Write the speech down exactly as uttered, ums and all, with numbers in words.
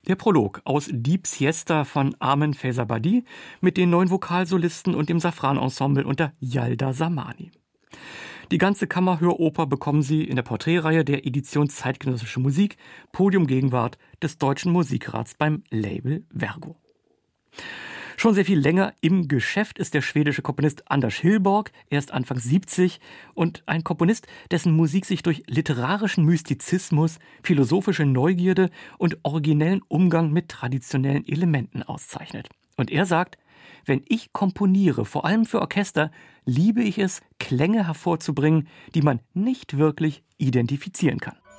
Der Prolog aus Deep Siesta von Armen Faizabadi mit den neuen Vokalsolisten und dem Safran-Ensemble unter Yalda Samani. Die ganze Kammerhöroper bekommen Sie in der Porträtreihe der Edition Zeitgenössische Musik, Podium Gegenwart des Deutschen Musikrats beim Label Vergo. Schon sehr viel länger im Geschäft ist der schwedische Komponist Anders Hillborg. Er ist Anfang siebzig und ein Komponist, dessen Musik sich durch literarischen Mystizismus, philosophische Neugierde und originellen Umgang mit traditionellen Elementen auszeichnet. Und er sagt, wenn ich komponiere, vor allem für Orchester, liebe ich es, Klänge hervorzubringen, die man nicht wirklich identifizieren kann.